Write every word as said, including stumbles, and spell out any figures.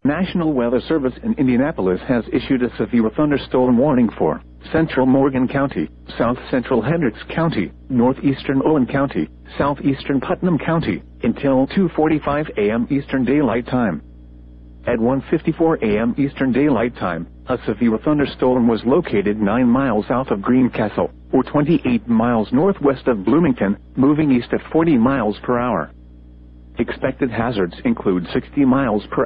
National Weather Service in Indianapolis has issued a severe thunderstorm warning for central Morgan County, south central Hendricks County, northeastern Owen County, southeastern Putnam County, until two forty-five a m Eastern Daylight Time. At one fifty-four a m Eastern Daylight Time, a severe thunderstorm was located nine miles south of Greencastle, or twenty-eight miles northwest of Bloomington, moving east at forty miles per hour. Expected hazards include sixty miles per